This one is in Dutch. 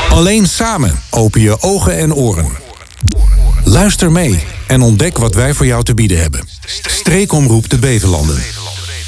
Alleen samen open je ogen en oren. Luister mee en ontdek wat wij voor jou te bieden hebben. Streekomroep de Beverlanden.